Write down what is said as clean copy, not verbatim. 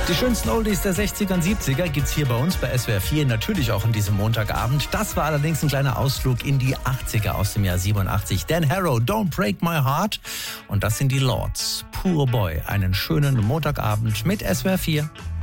Die schönsten Oldies der 60er und 70er gibt's hier bei uns bei SWR 4, natürlich auch an diesem Montagabend. Das war allerdings ein kleiner Ausflug in die 80er aus dem Jahr 87. Dan Harrow, Don't Break My Heart. Und das sind die Lords. Poor Boy. Einen schönen Montagabend mit SWR 4.